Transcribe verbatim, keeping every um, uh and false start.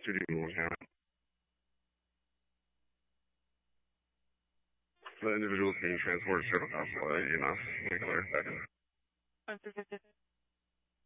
two D Montana. The individual is being transported to the hospital, you know, nuclear second.